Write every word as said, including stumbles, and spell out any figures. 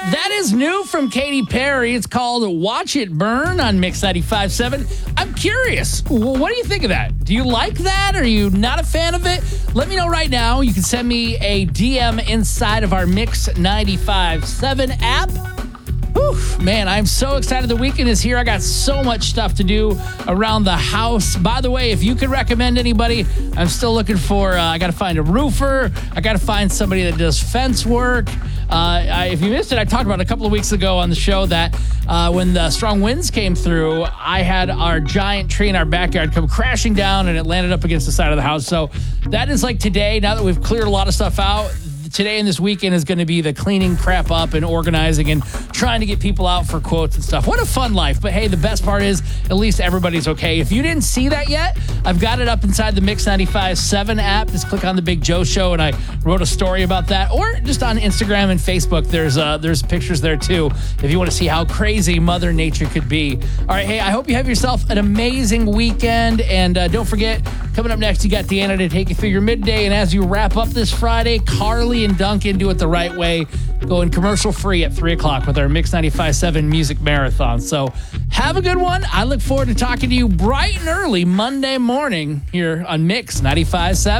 That is new from Katy Perry. It's called Watch It Burn on Mix ninety-five point seven. I'm curious, what do you think of that? Do you like that? Are you not a fan of it? Let me know right now. You can send me a D M inside of our Mix ninety-five point seven app. Whew, man, I'm so excited. The weekend is here. I got so much stuff to do around the house. By the way, if you could recommend anybody, I'm still looking for, uh, I got to find a roofer. I got to find somebody that does fence work. Uh, I, if you missed it, I talked about it a couple of weeks ago on the show that uh, when the strong winds came through, I had our giant tree in our backyard come crashing down and it landed up against the side of the house. So that is like today, now that we've cleared a lot of stuff out, today and this weekend is going to be the cleaning crap up and organizing and trying to get people out for quotes and stuff. What a fun life. But hey, the best part is at least everybody's okay. If you didn't see that yet, I've got it up inside the Mix ninety-five point seven app. Just click on the Big Joe Show and I wrote a story about that. Or just on Instagram and Facebook, there's uh, there's pictures there too if you want to see how crazy Mother Nature could be. All right, hey, I hope you have yourself an amazing weekend. And uh, don't forget, coming up next, you got Deanna to take you through your midday. And as you wrap up this Friday, Carly and Duncan do it the right way, going commercial free at three o'clock with our Mix ninety-five point seven Music Marathon. So have a good one. I look forward to talking to you bright and early Monday morning here on Mix ninety-five point seven.